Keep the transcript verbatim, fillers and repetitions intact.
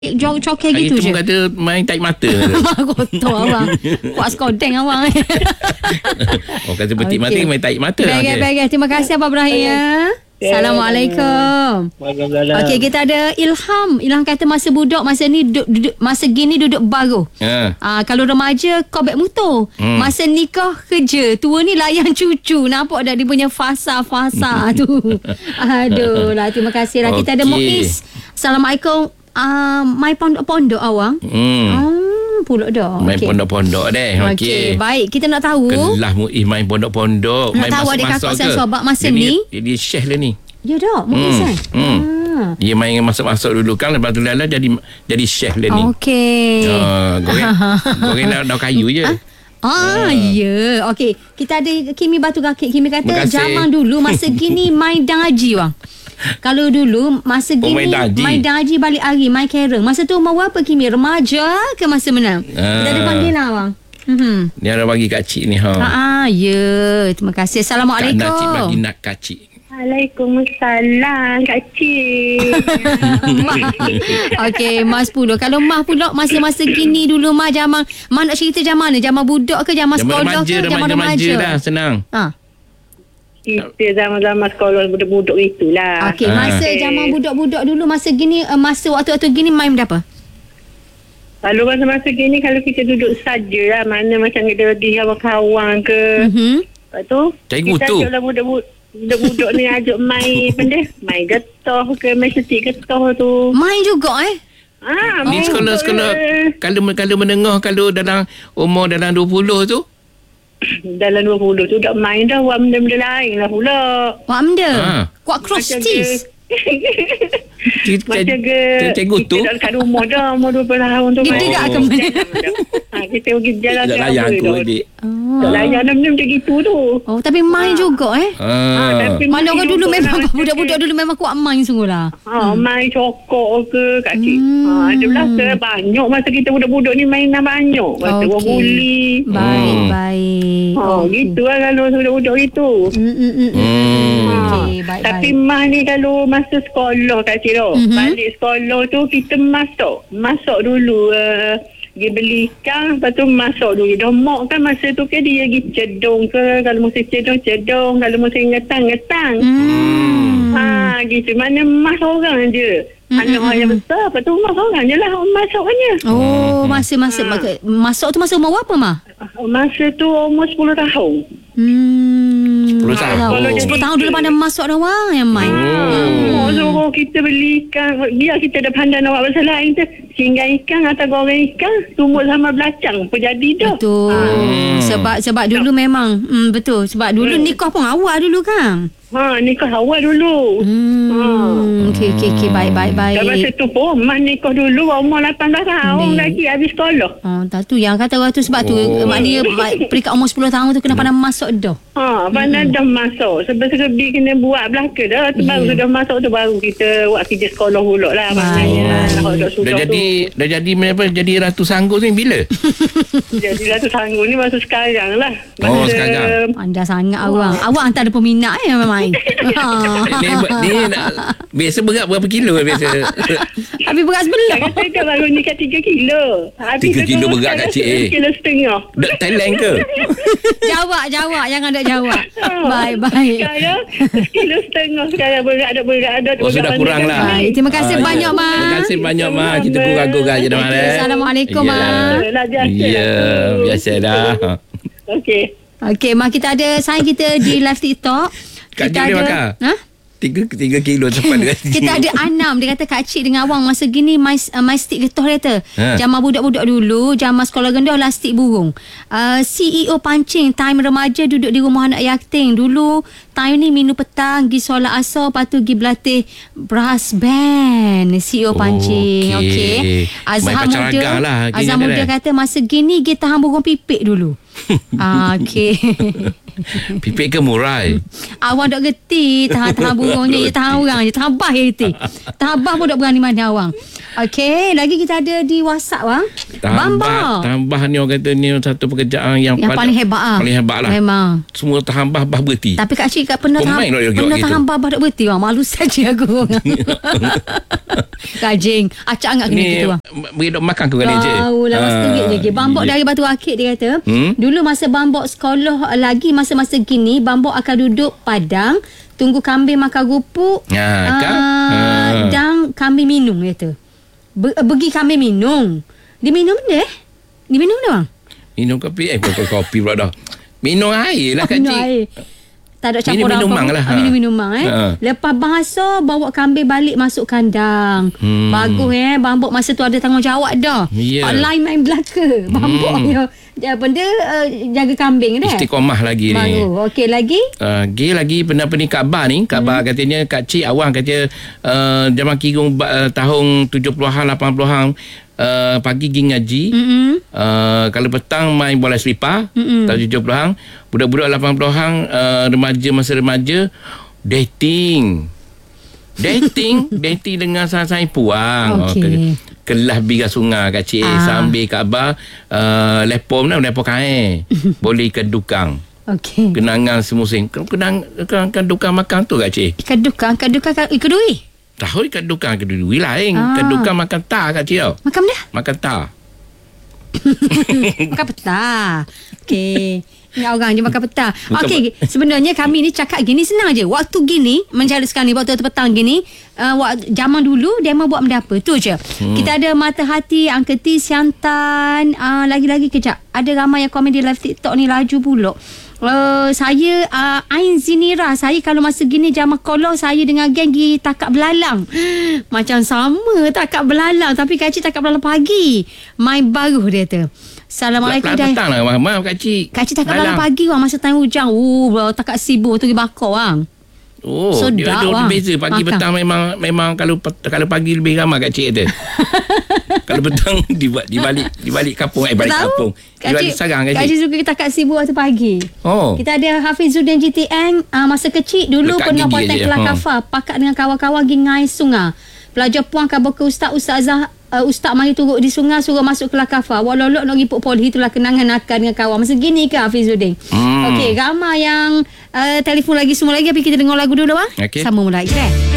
Jauh cokel gitu je. Hari tu kata main tarik mata. Abang kotor abang. Kuat skodeng abang. Oh, kata petik okay. mata main tarik mata. Baik, okay. baik. Terima kasih Abang Ibrahim ya. Yeah. Assalamualaikum. Okey, kita ada Ilham. Ilham kata masa budak masa ni duduk, duduk masa gini duduk baru. Ha. Uh, kalau remaja kau baik motor. Hmm. Masa nikah kerja. Tua ni layan cucu. Nampak dah dia punya fasa-fasa tu. Aduh lah, terima kasih lah. Okay. Kita ada Muiz. Assalamualaikum. Uh, main pondok-pondok awang. Hmm. Oh, pulak dah. Main okay. pondok-pondok deh. Okey. Okay. Baik, kita nak tahu. Kelah Muiz main pondok-pondok. Nak main tahu ada kakak saya sobat masa dia ni. Dia, dia chef lah ni. Ya dah, Muiz hmm. kan? Hmm. Ah. Dia main masak-masak dulu kan, lepas tu Lala jadi jadi chef lah ni. Okey. Uh, goreng goreng daun kayu je. Ah, ah, ya. Okey, kita ada Kimi Batu Gakik. Kimi kata zaman dulu masa gini main dangaji bang. Kalau dulu masa gini oh, main daji. Main daji balik hari, main kereng. Masa tu umur berapa Kimi? Remaja ke masa menang? Ah. Kita ada panggilan bang. Hmm. Dia ada bagi kak cik ni ha. Ah, ya. Terima kasih. Assalamualaikum. Kak Cik bagi nak kak cik. Waalaikumsalam Kak Cik. Okey, Mas pula. Kalau Mas pula masa-masa gini dulu Mas zaman, Mas nak cerita zaman mana? Zaman budak ke zaman, zaman sekolah remaja, ke zaman remaja? Remaja dah senang. Ha. Kita zaman-zaman sekolah budak-budak itulah. Okey, masa ha. zaman budak-budak dulu masa gini, masa waktu-waktu gini main berapa? Kalau masa-masa gini kalau kita duduk sajalah, mana macam kita pergi kawan-kawan ke. Mhm. Lepas tu cikgu kita tu. Kita budak-budak budak-budak ni ajak main benda, main getah ke, main setik getah tu. Main juga eh? Ah, ni sekolah-sekolah kalau kalau menengah, kalau dalam umur dalam dua puluh tu. Dalam dua puluh tu dah main dah buat benda-benda lain lah pula. Buat benda? Ha. Kuat cross macam teeth? Macam ke cikgu tu kita dekat rumah dah umur dua puluh tahun tu. Kita tak akan mana? Ha, kita pergi jalan tak layan tu adik. Oh. Tak layan benda macam gitu tu. Oh, tapi main ha. juga eh. Ha. Ha, mana orang dulu memang budak-budak dulu memang kuat main sungguh lah. Ha, hmm. main cokok ke Kak Cik. Hmm. Ha, ada belaka banyak masa kita budak-budak ni main dah banyak. Masa okay. orang buli. Baik, hmm. baik. Ha, okay. gitu lah kalau budak-budak itu. Hmm. Hmm. Hmm. Ha. Okay, baik, tapi baik. Mah ni kalau masa sekolah Kak Cik tu, mm-hmm. balik sekolah tu kita masak. Masak dulu. Uh, dia beli ikan, lepas tu masak dulu. Dah mak kan masa tu kan dia pergi cedong ke. Kalau musim cedong, cedong. Kalau musim ngetang, ngetang. Hmm. Ha, gitu. Mana mas orang je. Mm-hmm. Anak yang besar. Lepas tu mas orang je lah masaknya. Oh, masa-masa. Ha. Masak tu masa umur berapa, Mah? Masa tu umur sepuluh tahun. Hmm. sepuluh tahun. Oh. sepuluh tahun dulu pada masak dah wang yang main. Oh, so kita beli ikan. Biar kita dah pandai nak buat pasal lain tu. Sehingga ikan atau goreng ikan, tumbuk sama belacang. Apa jadi dah. Betul. Hmm. Sebab sebab dulu memang hmm, betul. Sebab dulu hmm. nikah pun awal dulu kan. Ha, nikah awal dulu. Hmm. Ha. Okey, okey, okey. Baik, baik, baik. Dan masa tu pun, Mak nikah dulu umur lapan belas tahun lagi habis sekolah. Oh, tak tu yang kata waktu sebab tu. Oh. Maknanya perikat umur sepuluh tahun tu kena pandai masak dah. Ha, pandai hmm. dah masak. Sebab-sebab kena buat belaka dah. Tu yeah. baru sudah masak tu baru kita buat kerja sekolah pula lah. Maknanya. Dah jadi, tu. dah jadi apa? Jadi Ratu Sanggup ni bila? Jadi Ratu Sanggup ni masa sekarang lah. Masa oh, sekarang. Anda sangat awang. Awak antara peminat eh memang. Ha. ni, ni nak, biasa berat berapa kilo biasa? Habis berat sebelah. Kata dia baru ni kat tiga kilo. tiga kilo berat kat cik eh. Kilo setengah. Dek Thailand ke? Jawab, jawab. Jangan ada jawab. Baik, baik. Sekarang kilo setengah sekarang berat ada berat ada. Oh, sudah kurang lah. Baik, terima kasih ah, banyak, Ma. Terima kasih banyak, Ma. Kita kurang-kurang je dah, Ma. Assalamualaikum, Ma. Ya, biasa dah. Okey. Okey, Ma, kita ada sign kita di live TikTok. Kak Cik dia makan? Ha? Tiga, tiga kilo cepat dengan kita ada Anam. Dia kata Kak Cik dengan Awang masa gini my, uh, my stick getah dia kata. Ha. Zaman budak-budak dulu, zaman sekolah rendah lah stick burung. Uh, C E O pancing, time remaja duduk di rumah anak yatim. Dulu time ni minum petang, pergi solat asar, lepas tu pergi berlatih brass band. C E O pancing. Okey. Okay. Azhar muda, lah, Azhar muda kata masa gini kita tahan burung pipik dulu. ah, okey. Pipik ke murai? Awang dok geti. Tahan-tahan burungnya je. Tahan orang je. Tahan bah je geti. Tahan bah pun dok berani mana awang. Okey. Lagi kita ada di WhatsApp bang. Bamba. Tahan bah ni orang kata ni satu pekerjaan yang, yang paling hebat lah. Paling hebat lah. Memang. Semua tahan bah, bah berhenti. Tapi Kak Cik pernah tahan, pernah tahan bah, bah dok berhenti bang. Malu saja aku. Kajing. Acak angkat kena gitu bang. Beri dok makan ke kena je. Tahu lah. Masa terik je. Bambok dari Batu Akik dia kata. Hmm? Dulu masa Bambok sekolah lagi masa-masa gini, Bambok akan duduk padang, tunggu kambing makan rupuk. Ha, kan? uh, ha. Dan kambing minum dia kata. Be- pergi kambing minum. Dia minum dia? Dia minum dia bang? Minum kopi. Eh, kopi, kopi pula dah. Minum air lah, Kak Cik. Minum air. Tak ada campur apa. Minum-minumang lah. Ha. Minum-minumang eh. Ha. Lepas bahasa, bawa kambing balik masuk kandang. Hmm. Bagus eh. Bambuk masa tu ada tanggungjawab dah. Yeah. Lain main belaka. Bambuk hmm. dia. Dia benda uh, jaga kambing dah. Istiqomah lagi Baru. ni. Okey lagi. Uh, Lagi lagi benda-benda ni khabar ni. Khabar hmm. katanya Kak Cik awang kata uh, zaman kirung uh, tahun tujuh puluhan lapan puluhan uh, pagi pergi ngaji. Mm-hmm. Uh, kalau petang main bola selipar. Mm-hmm. Tahun tujuh puluhan. Budak-budak lapan puluhan uh, remaja masa remaja dating. Dating, dating dengan sang-sang puang. Okey. Okay. Kelas biga sungai Kak Cik. Ah. Sambil Kaabah uh, lepom lah, lepom kain. Boleh ikan dukang. Okey. Kenangan semusim. Kenang ikan dukang makan tu Kak Cik. Ikan dukang, ikan dukang ikan dui. Tahu ikan dukang ikan dui lain. Ah. Ikan dukang makan tar Kak Cik tau. Makan dia? Makan tar. Makan petang. Okey. Ni orang je makan petang. Okey, sebenarnya kami ni cakap gini senang je. Waktu gini, mencari sekarang ni, waktu petang gini, uh, zaman dulu, dia mau buat benda apa? Tu je. Hmm. Kita ada Mata Hati, Angka T, Siantan, uh, lagi-lagi kejap. Ada ramai yang komen di live TikTok ni laju pulak. Uh, saya uh, Ain Zinira. Saya kalau masa gini zaman kolor, saya dengan geng pergi takak belalang. Macam sama takak belalang, tapi Kak Cik takak belalang pagi. Main baru dia tu. Assalamualaikum. Dah petang lah Mama Kak Cik. Kak Cik takak belalang pagi bang, masa time hujan. Oh, takak sibuk tu pergi bakar bang. Oh, so, dia ada beza. Pagi makan. Petang memang memang kalau kalau pagi lebih ramai Kak Cik kata. Kalau petang di di balik di balik kampung eh balik kampung. Di balik sarang Kak Cik. Kak Cik suka kita kat sibuk waktu pagi. Oh. Kita ada Hafizuddin G T N uh, masa kecil dulu dekat pernah ponteng Kelah Kafar, pakat dengan kawan-kawan pergi ngai sungai. Pelajar puang kabar ke ustaz ustazah uh, ustaz mari turut di sungai suruh masuk Kelah Kafar. Walolok nak riput poli, itulah kenangan nakal dengan kawan. Masa gini ke Hafizuddin? Hmm. Okey, ramai yang uh, telefon lagi semua lagi, tapi kita dengar lagu dulu bang. Okay. Sama mula lagi.